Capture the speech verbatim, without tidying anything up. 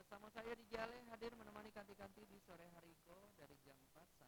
bersama saya di Jale hadir menemani Kanti-Kanti di sore hari Go dari jam empat